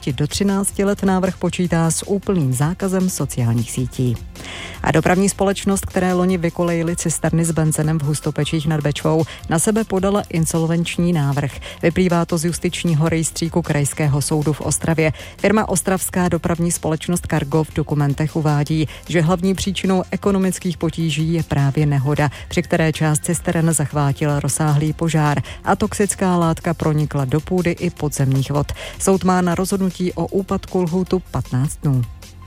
děti do 13 let návrh počítá s úplným zákazem sociálních sítí. A dopravní společnost, které loni vykolejily cisterny s benzinem v Hustopečích nad Bečvou, na sebe podala insolvenční návrh. Vyplývá to z justičního rejstříku Krajského soudu v Ostravě. Firma Ostravská dopravní společnost Cargo v dokumentech uvádí, že hlavní příčinou ekonomických potíží je právě nehoda, při které část cisteren zachvátil rozsáhlý požár a toxická látka pronikla do půdy i podzemních vod. Soud má na rozhodnutí o úpadku lhůtu 15 dnů.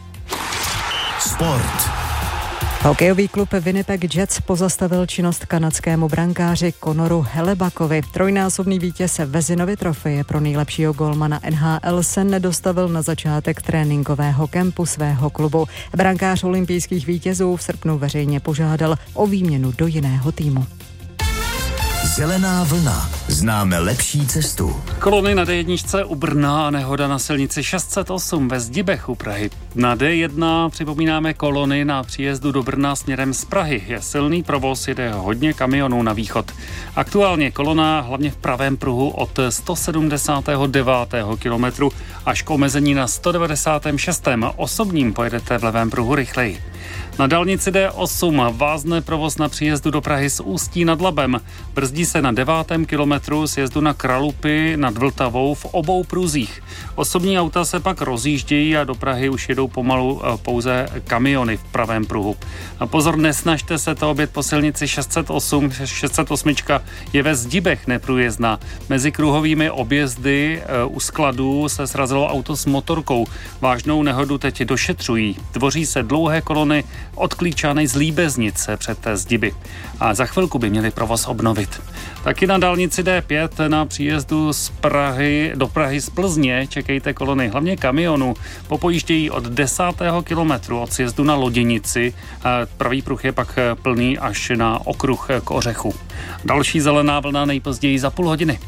Sport. Hokejový klub Winnipeg Jets pozastavil činnost kanadskému brankáři Connoru Hellebuyckovi. Trojnásobný vítěz Vezinovy trofeje pro nejlepšího golmana NHL se nedostavil na začátek tréninkového kempu svého klubu. Brankář olympijských vítězů v srpnu veřejně požádal o výměnu do jiného týmu. Zelená vlna. Známe lepší cestu. Kolony na D1 u Brna a nehoda na silnici 608 ve Zdibech u Prahy. Na D1 připomínáme kolony na příjezdu do Brna směrem z Prahy. Je silný provoz, jede hodně kamionů na východ. Aktuálně kolona hlavně v pravém pruhu od 179. kilometru až k omezení na 196. Osobním pojedete v levém pruhu rychleji. Na dálnici D8 vázne provoz na příjezdu do Prahy z Ústí nad Labem. Brzdí se na 9. kilometru sjezdu na Kralupy nad Vltavou v obou pruzích. Osobní auta se pak rozjíždějí a do Prahy už jedou pomalu pouze kamiony v pravém pruhu. A pozor, nesnažte se to objet po silnici 608. 608 je ve Zdibech neprůjezdná. Mezi kruhovými objezdy u skladů se srazilo auto s motorkou. Vážnou nehodu teď došetřují. Tvoří se dlouhé kolony od Klíčánej z Líbeznice před Zdiby. A za chvilku by měli provoz obnovit. Taky na dálnici D5 na příjezdu do Prahy z Plzně čekejte kolony, hlavně kamionů. Popojíždějí od 10. kilometru od sjezdu na Loděnici. Pravý pruh je pak plný až na okruh k Ořechu. Další zelená vlna nejpozději za půl hodiny.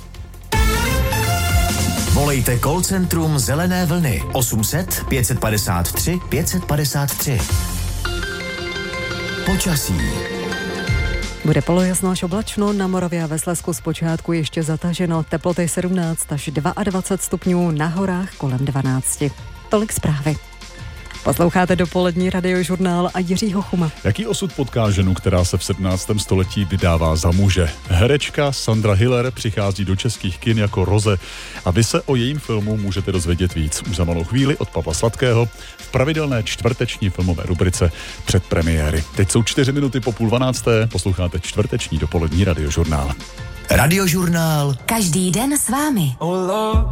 Volejte call centrum Zelené vlny 800 553 553. Počasí. Bude polojasno až oblačno, na Moravě a ve Slezsku zpočátku ještě zataženo, teploty 17 až 22 stupňů, na horách kolem 12. Tolik zprávy. Posloucháte dopolední radiožurnál a Jiřího Chuma. Jaký osud potká ženu, která se v 17. století vydává za muže? Herečka Sandra Hiller přichází do českých kin jako Roze a vy se o jejím filmu můžete dozvědět víc už za malou chvíli od Pavla Sladkého v pravidelné čtvrteční filmové rubrice Předpremiéry. Teď jsou 4 minuty po 11:30, posloucháte čtvrteční dopolední radiožurnál. Radiožurnál. Každý den s vámi.